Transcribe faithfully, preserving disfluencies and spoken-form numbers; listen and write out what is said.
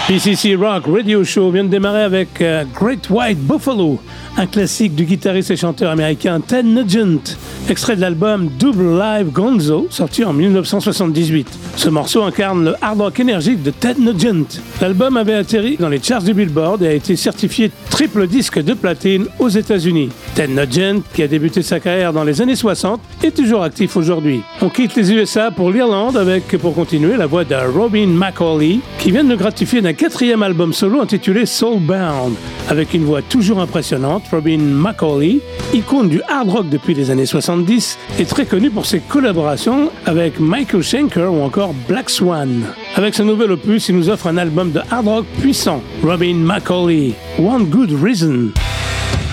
P C C Rock Radio Show vient de démarrer avec euh, Great White Buffalo, un classique du guitariste et chanteur américain Ted Nugent, extrait de l'album Double Live Gonzo, sorti en dix-neuf cent soixante-dix-huit. Ce morceau incarne le hard rock énergique de Ted Nugent. L'album avait atterri dans les charts du Billboard et a été certifié triple disque de platine aux États-Unis. Ted Nugent, qui a débuté sa carrière dans les années soixante, est toujours actif aujourd'hui. On quitte les U S A pour l'Irlande avec, pour continuer, la voix de Robin McAuley, qui vient de le gratifier d'un quatrième album solo intitulé Soulbound. Avec une voix toujours impressionnante, Robin McAuley, icône du hard rock depuis les années soixante-dix, est très connu pour ses collaborations avec Michael Schenker ou encore Black Swan. Avec ce nouvel opus, il nous offre un album de hard rock puissant. Robin McAuley, One Good Reason.